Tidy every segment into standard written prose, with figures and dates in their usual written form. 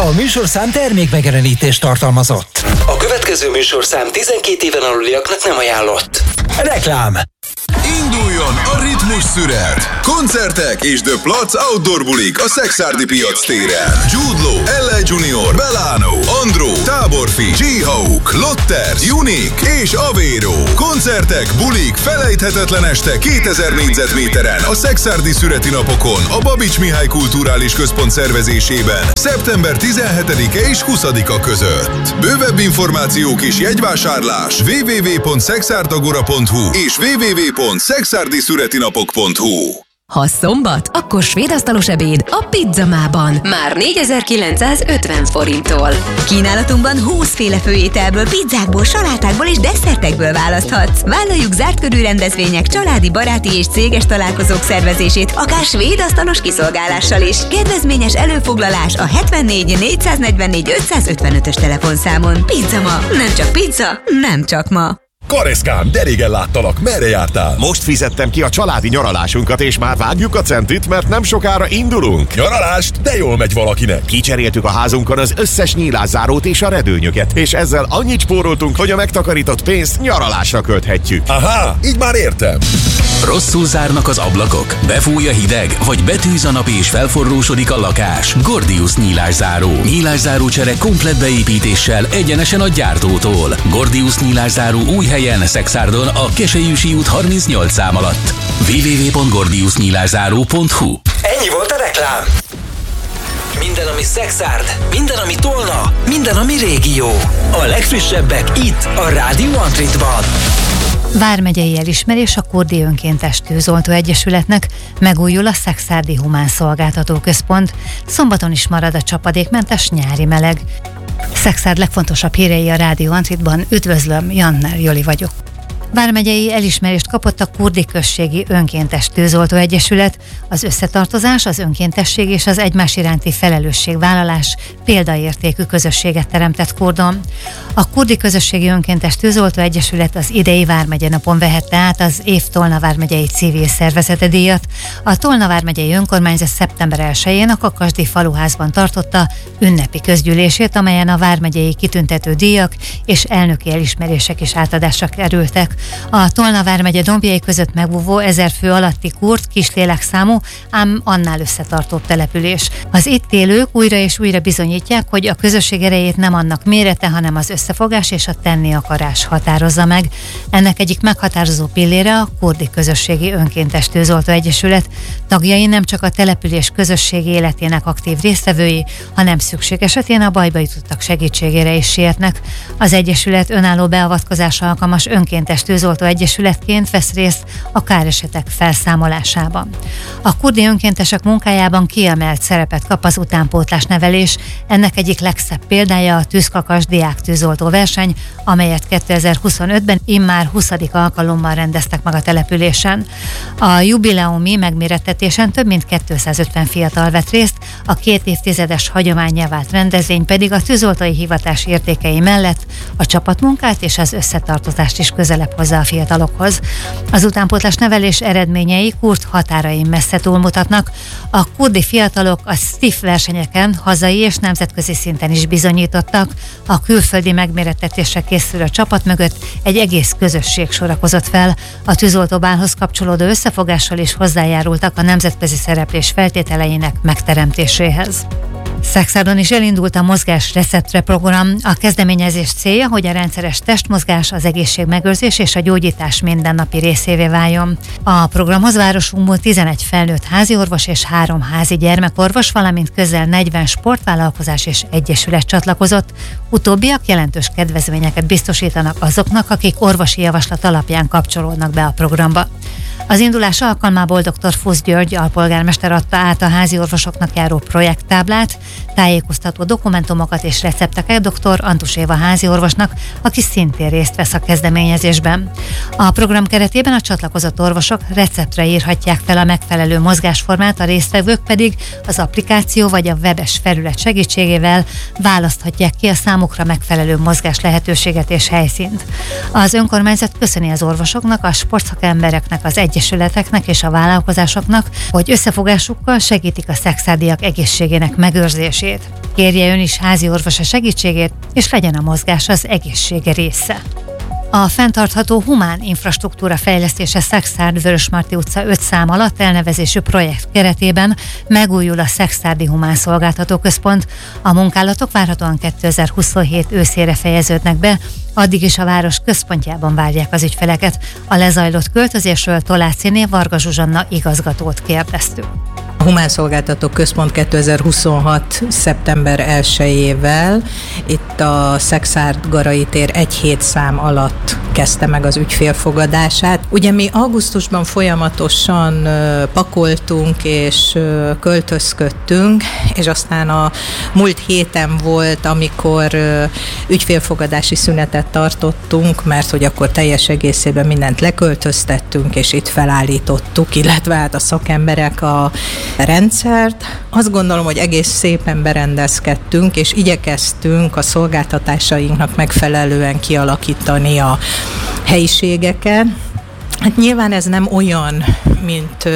A műsorszám termékmegjelenítést tartalmazott. A következő műsorszám 12 éven aluliaknak nem ajánlott. Reklám. Induljon a ritmus szünet! Koncertek és The Platz Outdoor bulik a Szekszárdi piac téren. Jude Law, L.A. Junior, Belano, Andro, Táborfi, G-Hawk, Lotters, Unique és Avero. Koncertek, bulik, felejthetetlen este 2000 négyzetméteren a Szekszárdi szüreti napokon a Babics Mihály Kulturális Központ szervezésében szeptember 17-e és 20-a között. Bővebb információk és jegyvásárlás www.szexárdagora.hu és www.szexárdiszüretinapok.hu. Ha szombat, akkor svéd asztalos ebéd a Pizzamában. Már 4950 forinttól. Kínálatunkban 20 féle főételből, pizzákból, salátákból és desszertekből választhatsz. Vállaljuk zárt körű rendezvények, családi, baráti és céges találkozók szervezését, akár svéd asztalos kiszolgálással is. Kedvezményes előfoglalás a 74 444 555-ös telefonszámon. Pizzama. Nem csak pizza, nem csak ma. Kareszkám, de régen láttalak, merre jártál? Most fizettem ki a családi nyaralásunkat, és már vágjuk a centit, mert nem sokára indulunk. Nyaralást? De jól megy valakinek. Kicseréltük a házunkon az összes nyílászárót és a redőnyöket, és ezzel annyit spóroltunk, hogy a megtakarított pénzt nyaralásra költhetjük. Aha, így már értem. Rosszul zárnak az ablakok, befúj a hideg, vagy betűz a nap és felforrósodik a lakás. Gordius nyílászáró. Nyílászáró csere komplett beépítéssel egyenesen a gyártótól. Gordius nyílászáró új helyen, Szekszárdon, a Keselyűsi út 38 szám alatt. www.gordiusnyílászáró.hu. Ennyi volt a reklám. Minden, ami Szekszárd, minden, ami Tolna, minden, ami régió. A legfrissebbek itt, a Rádió Antritban. Vármegyei elismerés a Kurdi Önkéntes Tűzoltó Egyesületnek, megújul a Szekszárdi Humán Szolgáltató Központ, szombaton is marad a csapadékmentes nyári meleg. Szekszárd legfontosabb hírei a Rádió Antritban. Üdvözlöm, Janner Joli vagyok. Vármegyei elismerést kapott a Kurdi Községi Önkéntes Tűzoltó Egyesület. Az összetartozás, az önkéntesség és az egymás iránti felelősségvállalás példaértékű közösséget teremtett Kurdon. A Kurdi Közösségi Önkéntes Tűzoltó Egyesület az idei Vármegye napon vehette át az év Tolna vármegyei civil szervezete díjat. A Tolna vármegyei önkormányzat szeptember 1-én a Kakasdi faluházban tartotta ünnepi közgyűlését, amelyen a vármegyei kitüntető díjak és elnöki elismerések is átadásra kerültek. A Tolna vármegye dombjai között megbúvó 1000 fő alatti kurd, kis lélekszámú, ám annál összetartóbb település. Az itt élők újra és újra bizonyítják, hogy a közösség erejét nem annak mérete, hanem az összefogás és a tenni akarás határozza meg. Ennek egyik meghatározó pillére a Kurdi Közösségi Önkéntes Tűzoltó Egyesület. Tagjai nem csak a település közösségi életének aktív résztvevői, hanem szükség esetén a bajba jutottak segítségére is sietnek. Az egyesület önálló beavatkozásra alkalmas önkéntes tűzoltó egyesületként vesz részt a káresetek felszámolásában. A kurdi önkéntesek munkájában kiemelt szerepet kap az utánpótlás nevelés. Ennek egyik legszebb példája a Tűzkakas diák tűzoltó verseny, amelyet 2025-ben immár 20. alkalommal rendeztek meg a településen. A jubileumi megmérettetésen több mint 250 fiatal vett részt, a 2 évtizedes hagyománnyá vált rendezvény pedig a tűzoltói hivatás értékei mellett a csapatmunkát és az összetartozást is közelebb hozzá a fiatalokhoz. Az utánpótlás nevelés eredményei kurd határain messze túlmutatnak. A kurdi fiatalok a STIF versenyeken hazai és nemzetközi szinten is bizonyítottak. A külföldi megmérettetésre készülő csapat mögött egy egész közösség sorakozott fel. A tűzoltóbálhoz kapcsolódó összefogással is hozzájárultak a nemzetközi szereplés feltételeinek megteremtéséhez. Szekszárdon is elindult a Mozgás Receptre program. A kezdeményezés célja, hogy a rendszeres testmozgás, az egészségmegőrzés és a gyógyítás mindennapi részévé váljon. A programhoz városunkból 11 felnőtt háziorvos és 3 házi gyermekorvos, valamint közel 40 sportvállalkozás és egyesület csatlakozott. Utóbbiak jelentős kedvezményeket biztosítanak azoknak, akik orvosi javaslat alapján kapcsolódnak be a programba. Az indulás alkalmából dr. Fusz György alpolgármester adta át a háziorvosoknak járó projekttáblát, tájékoztató dokumentumokat és recepteket dr. Antus Éva háziorvosnak, aki szintén részt vesz a kezdeményezésben. A program keretében a csatlakozott orvosok receptre írhatják fel a megfelelő mozgásformát, a résztvevők pedig az applikáció vagy a webes felület segítségével választhatják ki a számukra megfelelő mozgás lehetőséget és helyszínt. Az önkormányzat köszöni az orvosoknak, a sportszakembereknek, az egyesületeknek egyesületeknek és a vállalkozásoknak, hogy összefogásukkal segítik a szekszárdiak egészségének megőrzését. Kérje ön is házi orvosa segítségét, és legyen a mozgás az egészsége része. A fenntartható humán infrastruktúra fejlesztése Szekszárd Vörösmarty utca 5 szám alatt elnevezésű projekt keretében megújul a Szekszárdi Humán Szolgáltató Központ. A munkálatok várhatóan 2027 őszére fejeződnek be, addig is a város központjában várják az ügyfeleket. A lezajlott költözésről Toláciné Varga Zsuzsanna igazgatót kérdeztük. A Humán Szolgáltató Központ 2026. szeptember 1-ével itt a Szekszárd-Garai tér 1 hétszám alatt kezdte meg az ügyfélfogadását. Ugye mi augusztusban folyamatosan pakoltunk és költözködtünk, és aztán a múlt héten volt, amikor ügyfélfogadási szünetet tartottunk, mert hogy akkor teljes egészében mindent leköltöztettünk, és itt felállítottuk, illetve hát a szakemberek a rendszert. Azt gondolom, hogy egész szépen berendezkedtünk, és igyekeztünk a szolgáltatásainknak megfelelően kialakítani a helyiségeket. Hát nyilván ez nem olyan, mint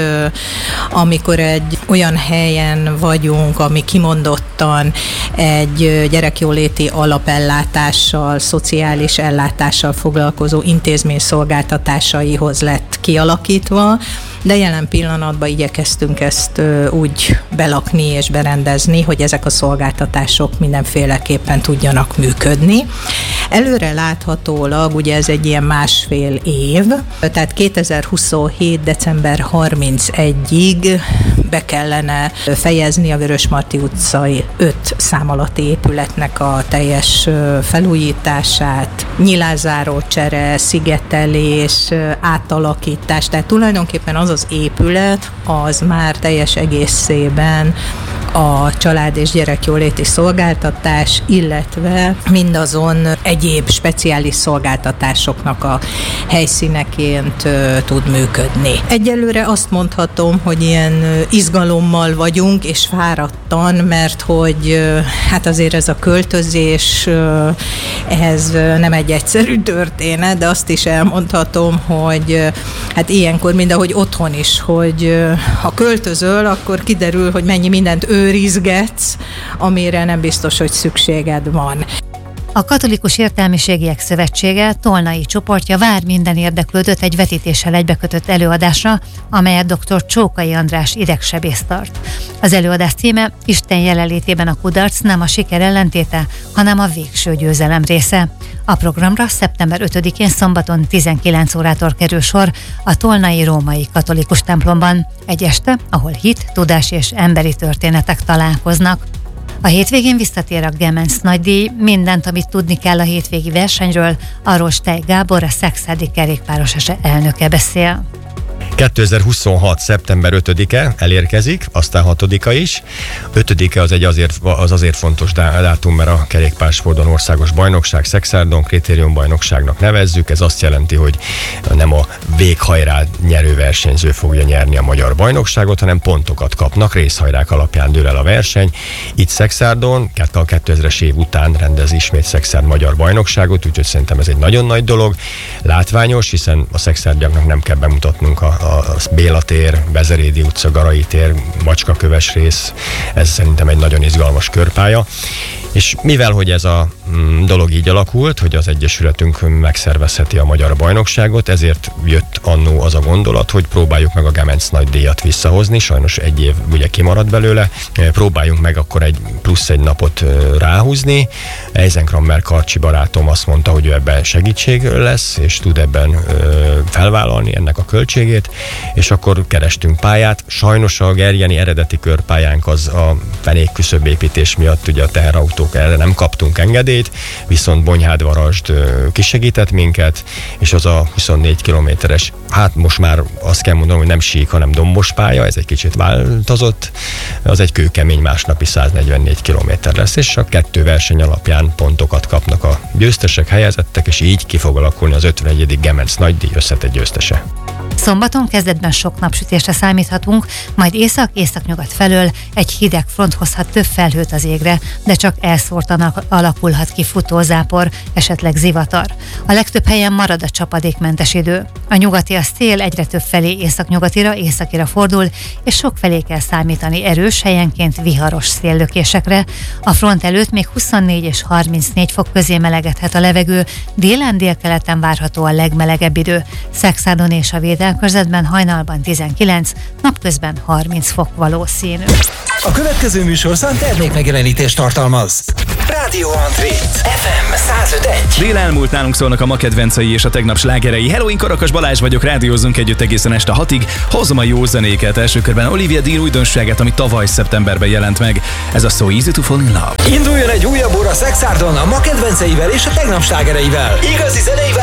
amikor egy olyan helyen vagyunk, ami kimondottan egy gyerekjóléti alapellátással, szociális ellátással foglalkozó intézmény szolgáltatásaihoz lett kialakítva, de jelen pillanatban igyekeztünk ezt úgy belakni és berendezni, hogy ezek a szolgáltatások mindenféleképpen tudjanak működni. Előre láthatólag, ugye ez egy ilyen 1,5 év, tehát 2027. december 31-ig be kellene fejezni a Vörösmarty utcai 5 szám alatti épületnek a teljes felújítását, nyilászáró csere, szigetelés, átalakítás, tehát tulajdonképpen az épület, az már teljes egészében a család- és gyerekjóléti szolgáltatás, illetve mindazon egyéb speciális szolgáltatásoknak a helyszíneként tud működni. Egyelőre azt mondhatom, hogy ilyen izgalommal vagyunk, és fáradtan, mert hogy hát azért ez a költözés, ez nem egy egyszerű történet, de azt is elmondhatom, hogy hát ilyenkor, mind ahogy otthon is, hogy ha költözöl, akkor kiderül, hogy mennyi mindent őrizgetsz, amire nem biztos, hogy szükséged van. A Katolikus Értelmiségiek Szövetsége tolnai csoportja vár minden érdeklődőt egy vetítéssel egybekötött előadásra, amelyet dr. Csókai András idegsebész tart. Az előadás címe Isten jelenlétében a kudarc nem a siker ellentéte, hanem a végső győzelem része. A programra szeptember 5-én szombaton 19 órától kerül sor a tolnai római katolikus templomban. Egy este, ahol hit, tudás és emberi történetek találkoznak. A hétvégén visszatér a Gemenc nagydíj, mindent, amit tudni kell a hétvégi versenyről, arról Stej Gábor, a szekszárdi kerékpáros elnöke beszél. 2026. szeptember 5-e elérkezik, aztán 6-a is. 5-e az azért fontos dátum, mert a kerékpársporton országos bajnokság, Szekszárdon kritériumbajnokságnak nevezzük. Ez azt jelenti, hogy nem a véghajrá nyerő versenyző fogja nyerni a magyar bajnokságot, hanem pontokat kapnak, részhajrák alapján dől el a verseny. Itt Szekszárdon, a 2000-es év után rendez ismét Szekszárd magyar bajnokságot, úgyhogy szerintem ez egy nagyon nagy dolog, látványos, hiszen a szekszárdiaknak nem kell bemutatnunk a Béla tér, Bezerédi utca, Garai tér, Macskaköves rész, ez szerintem egy nagyon izgalmas körpálya. És mivel, hogy ez a dolog így alakult, hogy az Egyesületünk megszervezheti a magyar bajnokságot, ezért jött annó az a gondolat, hogy próbáljuk meg a Gemenc nagydíjat visszahozni, sajnos egy év ugye kimaradt belőle, próbáljunk meg akkor plusz egy napot ráhúzni. Eisenkrammer Karcsi barátom azt mondta, hogy ő ebben segítség lesz, és tud ebben felvállalni ennek a költségét, és akkor kerestünk pályát. Sajnos a gerjeni eredeti körpályánk az a fenékküszöbépítés miatt ugye a teherautók erre nem kaptunk engedélyt, viszont Bonyhád-Varasd kisegített minket, és az a 24 kilométeres, hát most már azt kell mondanom, hogy nem sík, hanem dombos pálya, ez egy kicsit változott, az egy kőkemény másnapi 144 kilométer lesz, és a 2 verseny alapján pontokat kapnak a győztesek, helyezettek, és így ki fog alakulni az 51. Gemenc nagydíj összetett győztese. Szombaton kezdetben sok napsütésre számíthatunk, majd észak-északnyugat felől egy hideg front hozhat több felhőt az égre, de csak elszórtan alakulhat ki futózápor, esetleg zivatar. A legtöbb helyen marad a csapadékmentes idő. A nyugati a szél egyre több felé északnyugatira, északira fordul, és sok felé kell számítani erős, helyenként viharos széllökésekre. A front előtt még 24 és 34 fok közé melegedhet a levegő, délen délkeleten várható a legmelegebb idő. Szexádon és a védelkörzetben hajnalban 19, napközben 30 fok valószínű. A következő műsorszám termékmegjelenítést tartalmaz. Rádió Antrit, FM 105.1. Dél elmúlt, nálunk szólnak a ma kedvencei és a tegnap slágerei. Hello, én Karakas Balázs vagyok, rádiózzunk együtt egészen este 6-ig. Hozom a jó zenéket, első körben Olivia Dean újdonságát, ami tavaly szeptemberben jelent meg. Ez a So Easy to Fall in Love. Induljon egy újabb óra Szexárdon a ma kedvenceivel és a tegnap slágereivel. Igazi zenei